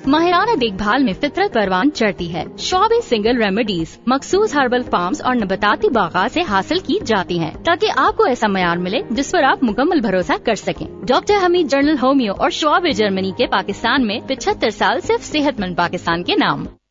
माहिराना देखभाल में फितरत परवान चढ़ती है। शॉबी सिंगल रेमेडीज मखसूस हर्बल फार्म्स और नबताती बागात से हासिल की जाती हैं, ताकि आपको ऐसा मयार मिले जिस पर आप मुकम्मल भरोसा कर सकें। डॉक्टर हमीद जर्नल होमियो और शॉबी जर्मनी के पाकिस्तान में 75 साल सिर्फ सेहतमंद पाकिस्तान के नाम।